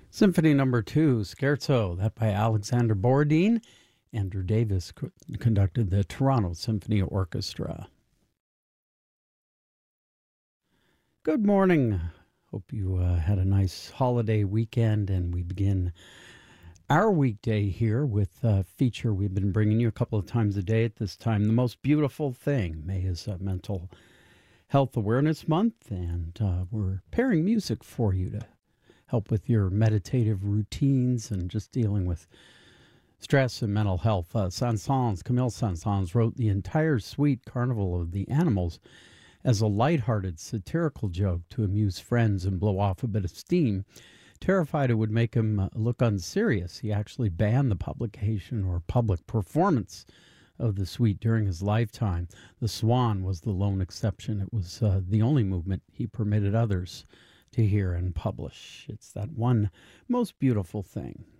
Symphony Number 2, Scherzo, that by Alexander Borodin. Andrew Davis conducted the Toronto Symphony Orchestra. Good morning. Hope you had a nice holiday weekend, and we begin our weekday here with a feature we've been bringing you a couple of times a day at this time, The Most Beautiful Thing. May is Mental Health Awareness Month, and we're pairing music for you to help with your meditative routines and just dealing with stress and mental health. Saint-Saëns, Camille Saint-Saëns, wrote the entire suite Carnival of the Animals as a lighthearted, satirical joke to amuse friends and blow off a bit of steam. Terrified it would make him look unserious, he actually banned the publication or public performance of the suite during his lifetime. The Swan was the lone exception. It was the only movement he permitted others to hear and publish. It's that one most beautiful thing.